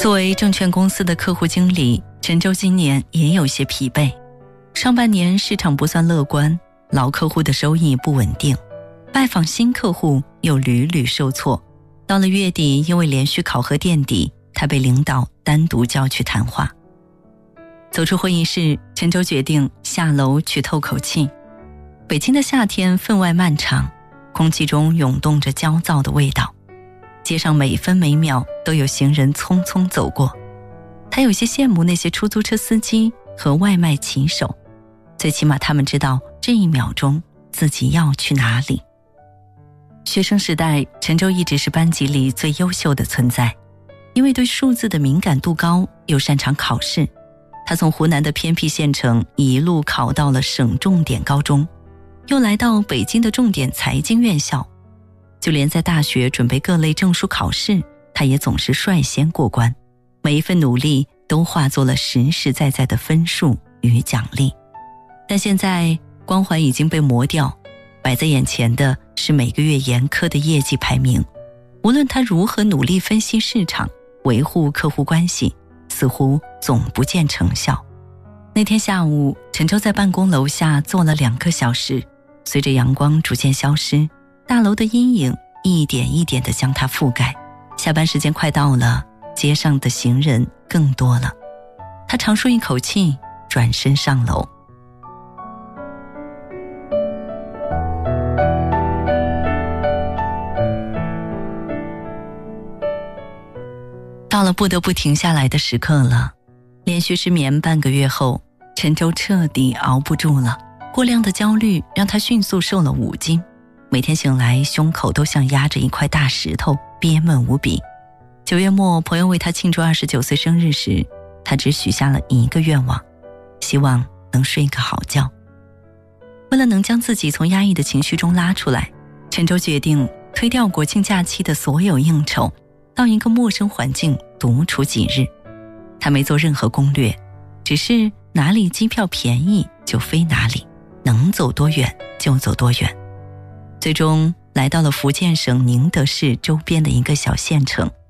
作为证券公司的客户经理，陈舟今年也有些疲惫。上半年市场不算乐观，老客户的收益不稳定，拜访新客户又屡屡受挫。到了月底，因为连续考核垫底，他被领导单独叫去谈话。走出会议室，陈舟决定下楼去透口气。北京的夏天分外漫长，空气中涌动着焦躁的味道，街上每分每秒都有行人匆匆走过。他有些羡慕那些出租车司机和外卖骑手，最起码他们知道这一秒钟自己要去哪里。学生时代，陈舟一直是班级里最优秀的存在，因为对数字的敏感度高，又擅长考试，他从湖南的偏僻县城一路考到了省重点高中，又来到北京的重点财经院校。就连在大学准备各类证书考试，他也总是率先过关，每一份努力都化作了实实在在的分数与奖励。但现在光环已经被磨掉，摆在眼前的是每个月严苛的业绩排名。无论他如何努力分析市场，维护客户关系，似乎总不见成效。那天下午，陈舟在办公楼下坐了2个小时，随着阳光逐渐消失，大楼的阴影一点一点地将它覆盖。下班时间快到了，街上的行人更多了。他长舒一口气，转身上楼。到了不得不停下来的时刻了。连续失眠半个月后，陈舟彻底熬不住了。过量的焦虑让他迅速瘦了5斤，每天醒来胸口都像压着一块大石头，憋闷无比。9月末，朋友为他庆祝29岁生日时，他只许下了一个愿望，希望能睡个好觉。为了能将自己从压抑的情绪中拉出来，陈舟决定推掉国庆假期的所有应酬，到一个陌生环境独处几日。他没做任何攻略，只是哪里机票便宜就飞哪里，能走多远就走多远。最终来到了福建省宁德市周边的一个小县城。